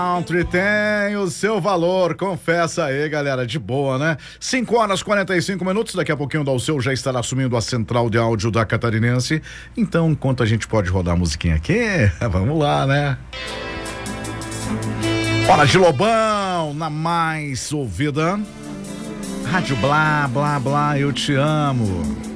Country tem o seu valor, confessa aí, galera, de boa, né? 5h45, daqui a pouquinho o Dalceu já estará assumindo a central de áudio da Catarinense, então enquanto a gente pode rodar a musiquinha aqui, vamos lá, né? Hora de Lobão, na mais ouvida, Rádio Blá, Blá, Blá, eu te amo.